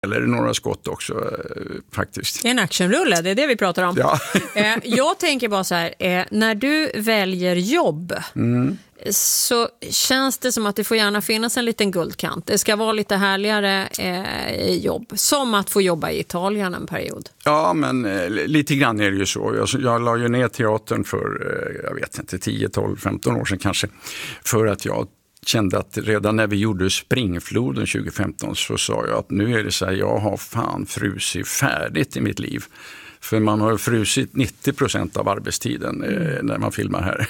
eller några skott också faktiskt. Det är en actionrulle, det är det vi pratar om. Ja. Jag tänker bara så här, när du väljer jobb så känns det som att det får gärna finnas en liten guldkant. Det ska vara lite härligare jobb, som att få jobba i Italien en period. Ja, men lite grann är det ju så. Jag la ju ner teatern för, jag vet inte, 10, 12, 15 år sedan kanske. För att jag kände att redan när vi gjorde Springfloden 2015 så sa jag att nu är det så här, jag har fan frusit färdigt i mitt liv. För man har frusit 90% av arbetstiden när man filmar här.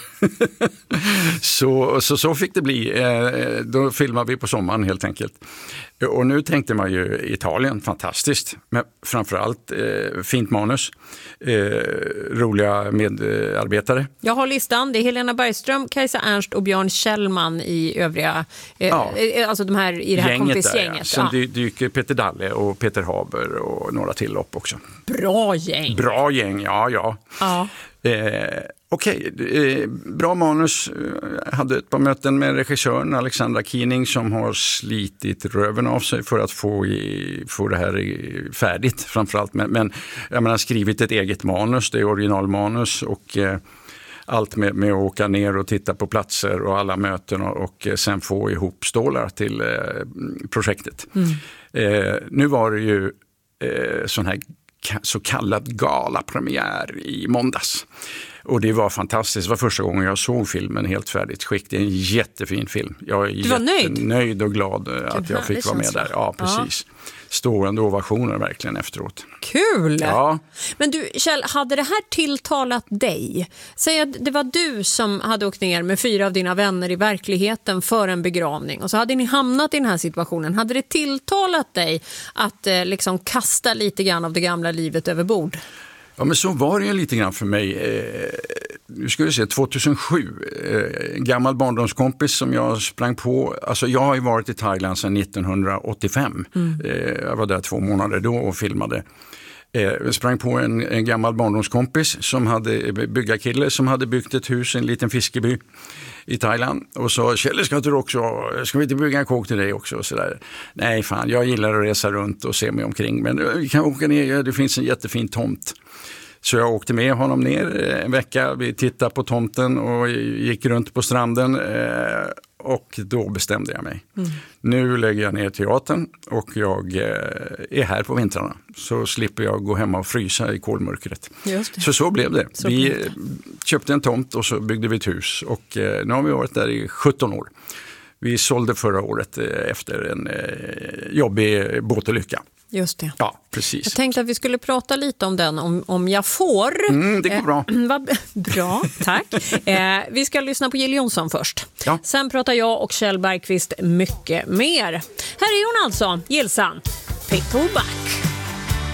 så fick det bli. Då filmar vi på sommaren helt enkelt. Och nu tänkte man ju Italien, fantastiskt. Men framförallt fint manus, roliga medarbetare. Jag har listan, det är Helena Bergström, Kajsa Ernst och Björn Kjellman i övriga, alltså de här i det här kompisgänget. Ja. Sen dyker Peter Dalle och Peter Haber och några till upp också. Bra gäng. Bra gäng, ja. Okej, bra manus. Jag hade ett par möten med regissören Alexandra Keening som har slitit röven av sig för att få det här färdigt framförallt. Men jag menar, skrivit ett eget manus, det är originalmanus och allt med att åka ner och titta på platser och alla möten och sen få ihop stålar till projektet. Nu var det ju sån här så kallad galapremiär i måndags. Och det var fantastiskt. Det var första gången jag såg filmen helt färdigt skick. Det är en jättefin film. Jag är nöjd och glad att jag fick vara med där. Ja, precis. Ja. Stående ovationer verkligen efteråt. Kul! Ja. Men du, Kjell, hade det här tilltalat dig? Säg att det var du som hade åkt ner med 4 av dina vänner i verkligheten för en begravning. Och så hade ni hamnat i den här situationen. Hade det tilltalat dig att liksom kasta lite grann av det gamla livet över bord? Ja, men så var det ju lite grann för mig. Nu ska vi se, 2007. En gammal barndomskompis som jag sprang på. Alltså jag har ju varit i Thailand sedan 1985. Jag var där 2 månader då och filmade. Jag sprang på en gammal barndomskompis som hade byggarkille som hade byggt ett hus i en liten fiskeby i Thailand och sa, Kjell, ska vi inte bygga en kåk till dig också? Och så där. Nej fan, jag gillar att resa runt och se mig omkring, men vi kan åka ner, det finns en jättefin tomt. Så jag åkte med honom ner en vecka, vi tittade på tomten och gick runt på stranden och då bestämde jag mig. Nu lägger jag ner teatern och jag är här på vintrarna. Så slipper jag gå hemma och frysa i kolmörkret. Så blev det. Vi köpte en tomt och så byggde vi ett hus och nu har vi varit där i 17 år. Vi sålde förra året efter en jobbig båtolycka. Just det. Ja, precis. Jag tänkte att vi skulle prata lite om den, om jag får. Det går bra. Bra, tack. Vi ska lyssna på Jill Johnson först. Ja. Sen pratar jag och Kjell Bergqvist mycket mer. Här är hon alltså, Jillsan Pittobak.